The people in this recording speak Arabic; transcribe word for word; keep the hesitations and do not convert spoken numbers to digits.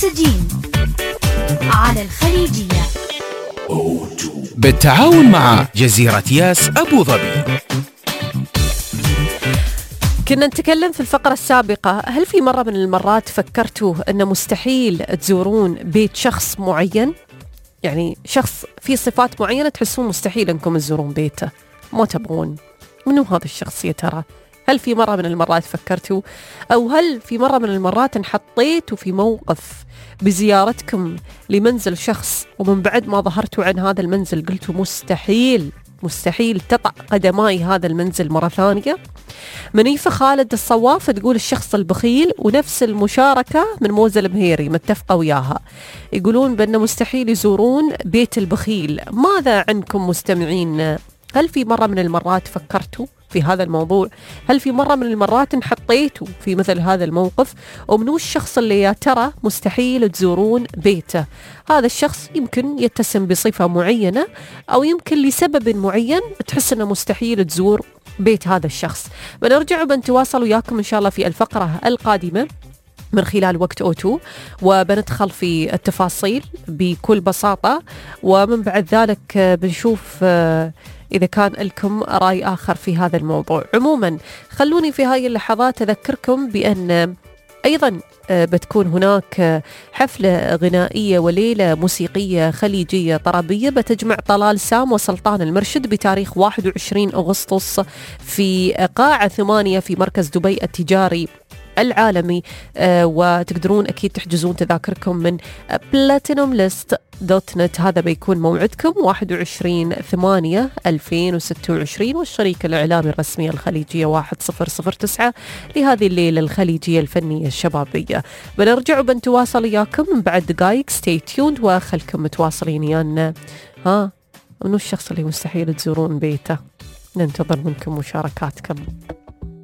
أكسجين على الخليجية بالتعاون مع جزيرة ياس أبو ظبي. كنا نتكلم في الفقرة السابقة، هل في مرة من المرات فكرتوا أنه مستحيل تزورون بيت شخص معين؟ يعني شخص في صفات معينة تحسون مستحيل أنكم تزورون بيته، ما تبغون. منو هذا الشخص يا ترى؟ هل في مرة من المرات فكرتوا؟ أو هل في مرة من المرات انحطيتوا في موقف بزيارتكم لمنزل شخص ومن بعد ما ظهرتوا عن هذا المنزل قلتوا مستحيل مستحيل تطأ قدماي هذا المنزل مرة ثانية؟ منيفة خالد الصواف تقول الشخص البخيل، ونفس المشاركة من موزة المهيري متفقة وياها، يقولون بأنه مستحيل يزورون بيت البخيل. ماذا عنكم مستمعين؟ هل في مرة من المرات فكرتوا في هذا الموضوع؟ هل في مرة من المرات انحطيتوا في مثل هذا الموقف؟ ومنو الشخص اللي يا ترى مستحيل تزورون بيته؟ هذا الشخص يمكن يتسم بصفة معينة، أو يمكن لسبب معين تحس أنه مستحيل تزور بيت هذا الشخص. بنرجع وبنتواصل وياكم إن شاء الله في الفقرة القادمة من خلال وقت أوتو، وبندخل في التفاصيل بكل بساطة، ومن بعد ذلك بنشوف إذا كان لكم رأي آخر في هذا الموضوع. عموما خلوني في هاي اللحظات أذكركم بأن أيضا بتكون هناك حفلة غنائية وليلة موسيقية خليجية طربية بتجمع طلال سام وسلطان المرشد بتاريخ واحد وعشرين أغسطس في قاعة ثمانية في مركز دبي التجاري العالمي. آه وتقدرون أكيد تحجزون تذاكركم من بلاتينوم ليست دوت نت. هذا بيكون موعدكم واحد وعشرين ثمانية ألفين وستة وعشرين، والشريك الإعلامي الرسمي الخليجية واحد صفر صفر تسعة لهذه الليلة الخليجية الفنية الشبابية. بنرجع وبنتواصل إياكم من بعد دقايق. stay tuned وخلكم متواصلين يانا. ها منو الشخص اللي مستحيل تزورون بيته؟ ننتظر منكم مشاركاتكم.